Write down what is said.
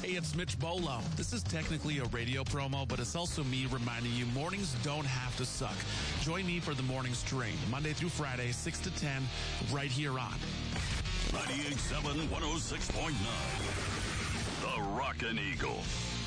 Hey, it's Mitch Bolo. This is technically a radio promo, but it's also me reminding you mornings don't have to suck. Join me for the morning stream, Monday through Friday, 6 to 10, right here on 98.7, 106.9. The Rockin' Eagle.